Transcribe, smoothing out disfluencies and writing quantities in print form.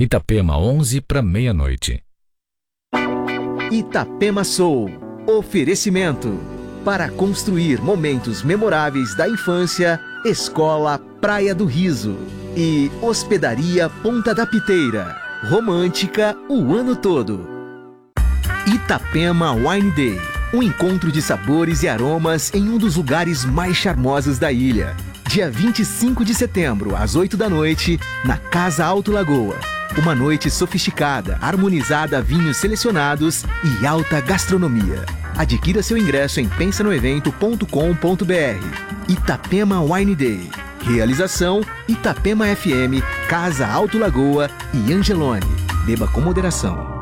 Itapema, 11 para meia-noite. Itapema Soul. Oferecimento. Para construir momentos memoráveis da infância, Escola Praia do Riso. E Hospedaria Ponta da Piteira. Romântica o ano todo. Itapema Wine Day. Um encontro de sabores e aromas em um dos lugares mais charmosos da ilha. Dia 25 de setembro, às 8 da noite, na Casa Alto Lagoa. Uma noite sofisticada, harmonizada a vinhos selecionados e alta gastronomia. Adquira seu ingresso em pensanoevento.com.br. Itapema Wine Day. Realização: Itapema FM, Casa Alto Lagoa e Angelone. Beba com moderação.